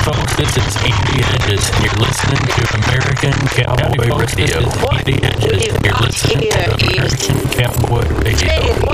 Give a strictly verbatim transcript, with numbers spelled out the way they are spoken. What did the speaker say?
folks, this is Eddie Hedges. You're listening to American Cowboy Radio. Eddie Hedges. You're listening to American Cowboy Radio.